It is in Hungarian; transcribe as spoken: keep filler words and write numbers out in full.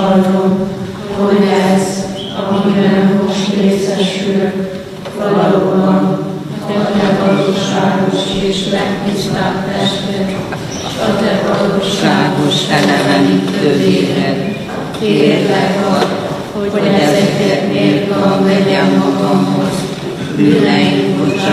vallom, hogy ez, amiben most részesül, valóban a te valóságos és legtisztább tested, s a te valóságos elevenítő véred. Kérlek ad, hogy ezeket méltóan vegyem magamhoz, bűneim